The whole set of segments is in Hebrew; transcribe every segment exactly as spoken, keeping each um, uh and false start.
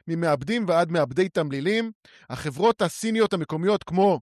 ממעבדים ועד מעבדי תמלילים. החברות הסיניות המקומיות כמו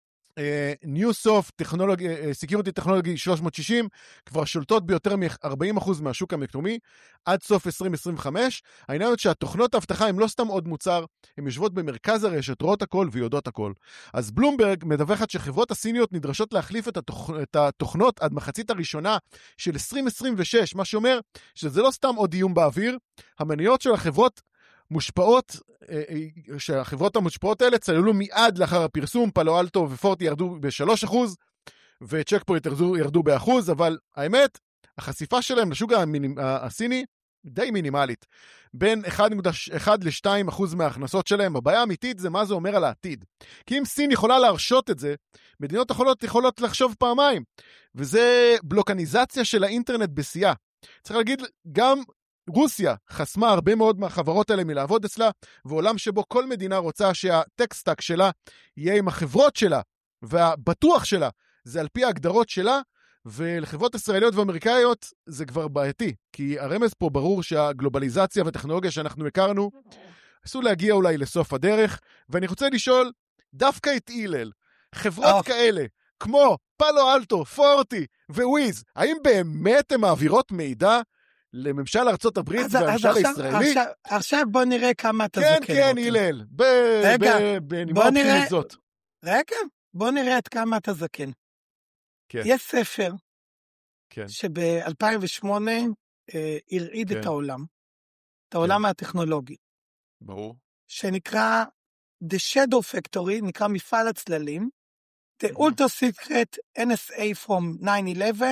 ניוסופט, סקיוריטי טכנולוגי שלוש מאות שישים, כבר שולטות ביותר מ-ארבעים אחוז מהשוק המקומי, עד סוף עשרים עשרים וחמש. העניין הוא שהתוכנות האבטחה הן לא סתם עוד מוצר, הן יושבות במרכז הרשת, רואות הכל ויודעות הכל. אז בלומברג מדווחת שחברות הסיניות נדרשות להחליף את, התוכ... את התוכנות עד מחצית הראשונה של עשרים עשרים ושש, מה שאומר שזה לא סתם עוד איום באוויר, המניות של החברות מושפעות, שהחברות המושפעות האלה צללו מיד לאחר הפרסום, פאלו אלטו ופורטי ירדו ב-שלושה אחוז, וצ'ק פוינט ירדו, ירדו באחוז, אבל האמת, החשיפה שלהם לשוק הסיני די מינימלית, בין אחד נקודה אחת ל-שתיים אחוז מההכנסות שלהם. הבעיה האמיתית זה מה זה אומר על העתיד. כי אם סין יכולה להרשות את זה, מדינות יכולות, יכולות לחשוב פעמיים, וזה בלוקניזציה של האינטרנט בשיאה. צריך להגיד, גם רוסיה חסמה הרבה מאוד מהחברות האלה מלעבוד אצלה, ועולם שבו כל מדינה רוצה שהטקסטק שלה יהיה עם החברות שלה, והבטוח שלה זה על פי ההגדרות שלה, ולחברות ישראליות ואמריקאיות זה כבר בעייתי, כי הרמז פה ברור שהגלובליזציה והטכנולוגיה שאנחנו הכרנו, עשו להגיע אולי לסוף הדרך, ואני רוצה לשאול, דווקא את אילל, חברות כאלה, כמו פאלו אלטו, פורטי וויז, האם באמת הן מעבירות מידע לממשל ארצות הברית והממשל הישראלי? עכשיו, עכשיו בוא נראה כמה אתה כן, זקן. כן, כן, אילל. בנימה אופטימית זאת. רגע, בוא נראה עד כמה אתה זקן. כן. יש ספר כן. שב-אלפיים ושמונה אה, הרעיד כן. את העולם, את העולם כן. הטכנולוגי. ברור. שנקרא The Shadow Factory, נקרא מפעל הצללים, The Ultra Secret אן אס איי from nine eleven,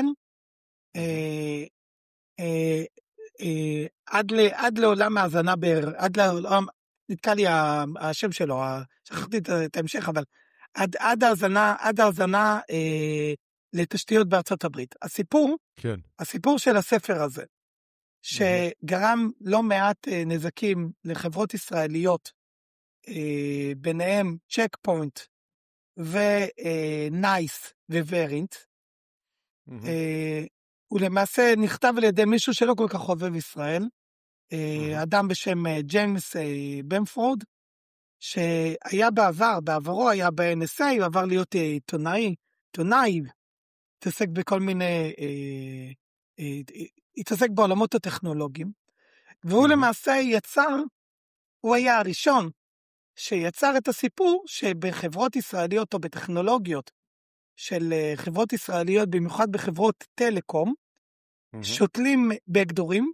אה, אה, אה, עד, ל, עד לעולם ההזנה, בר, עד לעולם, נתקע לי השם שלו, שכחתי את, את ההמשך, אבל עד, עד ההזנה, עד ההזנה אה, לתשתיות בארצות הברית. הסיפור, כן. הסיפור של הספר הזה, שגרם לא מעט אה, נזקים לחברות ישראליות, אה, ביניהם צ'ק פוינט ונייס וורינט, אה, הוא למעשה נכתב על ידי מישהו שלא כל כך חובב ישראל, אה, אדם בשם אה, ג'יימס אה, במפורד, שהיה בעבר, בעברו היה ב-אן אס איי, הוא עבר להיות עיתונאי, עיתונאי, התעסק בכל מיני, אה, אה, התעסק בעולמות הטכנולוגיים, והוא למעשה יצר, הוא היה הראשון שיצר את הסיפור שבחברות ישראליות או בטכנולוגיות של חברות ישראליות, במיוחד בחברות טלקום, שותלים בגדורים,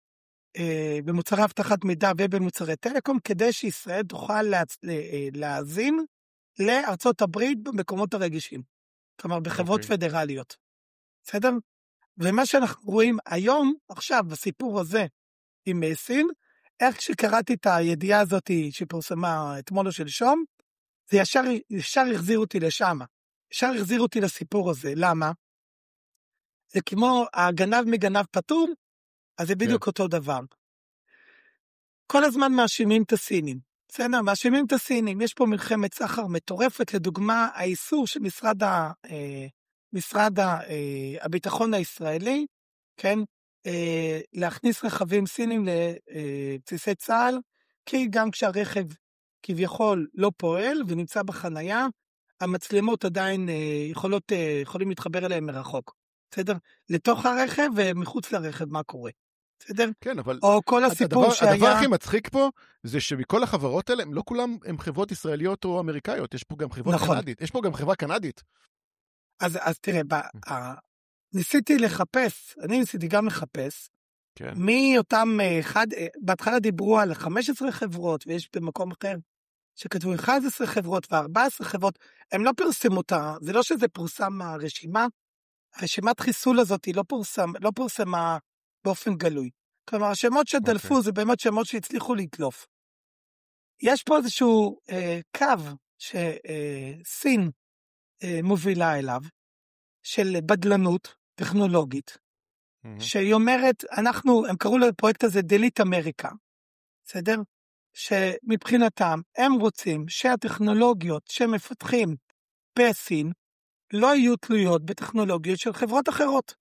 במוצרי הבטחת מידע ובמוצרי טלקום, כדי שישראל תוכל להאזין לארצות הברית במקומות הרגישים. כלומר, בחברות okay. פדרליות. בסדר? ומה שאנחנו רואים היום, עכשיו, בסיפור הזה עם סין, איך שקראתי את הידיעה הזאת שפורסמה אתמול או שלשום, זה ישר, ישר החזיר אותי לשם. ישר החזיר אותי לסיפור הזה. למה? זה כמו הגנב מגנב פטור, אז זה בדיוק כן. אותו דבר. כל הזמן מאשימים את הסינים. בסדר, מאשימים את הסינים. יש פה מלחמת סחר מטורפת, לדוגמה, האיסור של משרד, ה, אה, משרד ה, אה, הביטחון הישראלי, כן, אה, להכניס רכבים סינים לבסיסי צה"ל, כי גם כשהרכב כביכול לא פועל ונמצא בחנייה, המצלמות עדיין אה, יכולות, אה, יכולים להתחבר אליהם מרחוק. בסדר? לתוך הרכב ומחוץ לרכב מה קורה. בסדר? כן, אבל או כל הסיפור הדבר, שהיה... הדבר הכי מצחיק פה, זה שמכל החברות האלה, לא כולם הם חברות ישראליות או אמריקאיות, יש פה גם חברות נכון. קנדית, יש פה גם חברה קנדית. אז, אז תראה, ב, ה, ניסיתי לחפש, אני ניסיתי גם לחפש, כן. מי אותם, אחד, בהתחלה דיברו על חמש עשרה חברות, ויש במקום אחר, שכתבו אחת עשרה חברות ו-ארבע עשרה חברות, הם לא פרסמו אותה, זה לא שזה פורסם מהרשימה, הרשימת חיסול הזאת היא לא פורסם, לא פורסמה באופן גלוי. כלומר, השמות שדלפו okay. זה באמת שמות שהצליחו להתלוף. יש פה איזשהו אה, קו שסין אה, מובילה אליו, של בדלנות טכנולוגית, mm-hmm. שהיא אומרת, אנחנו, הם קראו לפרויקט הזה דלית אמריקה, בסדר? שמבחינתם הם רוצים שהטכנולוגיות שמפתחים בסין, לא יהיו תלויות בטכנולוגיות של חברות אחרות.